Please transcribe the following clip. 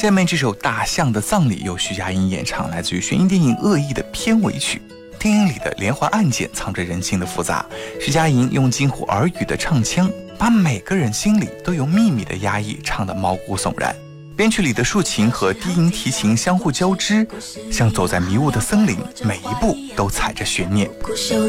下面这首《大象的葬礼》由徐佳莹演唱，来自于悬疑电影《恶意》的片尾曲。电影里的连环案件藏着人性的复杂，徐佳莹用近乎耳语的唱腔，把每个人心里都有秘密的压抑唱得毛骨悚然。编曲里的竖琴和低音提琴相互交织，像走在迷雾的森林，每一步都踩着悬念。